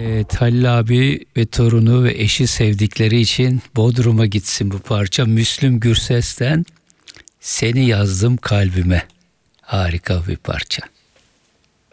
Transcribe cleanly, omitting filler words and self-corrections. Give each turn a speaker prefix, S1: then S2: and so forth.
S1: Halil abi ve torunu ve eşi sevdikleri için Bodrum'a gitsin bu parça. Müslüm Gürses'ten Seni Yazdım Kalbime. Harika bir parça.